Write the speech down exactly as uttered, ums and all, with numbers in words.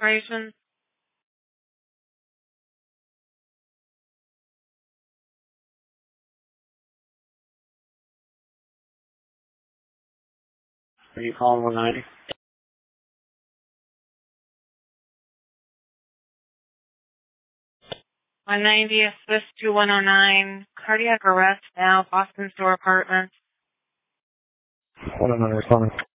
operations. Are you calling one ninety? one ninety, Swiss two one oh nine, cardiac arrest now, Boston Store Apartments. Hold on, I'm responding.